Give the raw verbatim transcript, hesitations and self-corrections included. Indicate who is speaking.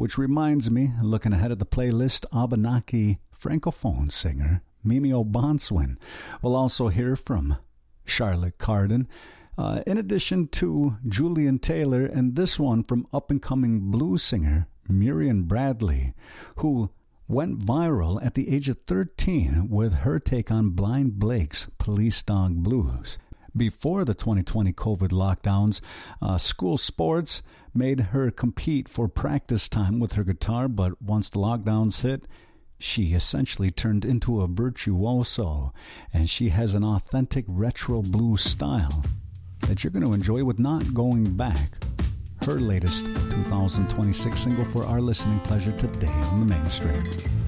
Speaker 1: Which reminds me, looking ahead at the playlist, Abenaki Francophone singer Mimi O'Bonswin. We'll also hear from Charlotte Cardin, uh, in addition to Julian Taylor, and this one from up-and-coming blues singer Miriam Bradley, who went viral at the age of thirteen with her take on Blind Blake's Police Dog Blues. Before the twenty twenty COVID lockdowns, uh, school sports made her compete for practice time with her guitar, but once the lockdowns hit, she essentially turned into a virtuoso, and she has an authentic retro blues style that you're going to enjoy with Not Going Back, her latest two thousand twenty-six single for our listening pleasure today on the Mainstream.